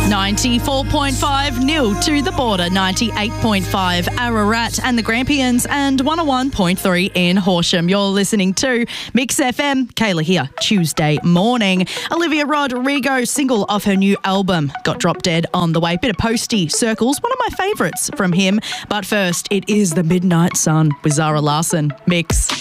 94.5 nil to the Border, 98.5 Ararat and the Grampians, and 101.3 in Horsham. You're listening to Mix FM. Kayla here, Tuesday morning. Olivia Rodrigo, single off her new album, got Drop Dead on the way. Bit of Posty Circles, one of my favourites from him. But first, it is the Midnight Sun with Zara Larsson. Mix.